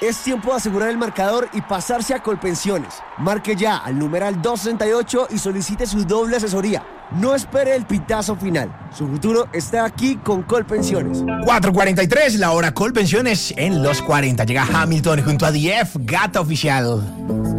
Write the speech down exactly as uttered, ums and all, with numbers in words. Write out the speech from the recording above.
Es tiempo de asegurar el marcador y pasarse a Colpensiones. Marque ya al numeral doscientos sesenta y ocho y solicite su doble asesoría. No espere el pitazo final. Su futuro está aquí con Colpensiones. cuatro cuarenta y tres, la hora Colpensiones en los cuarenta. Llega Hamilton junto a D F, Gata Oficial.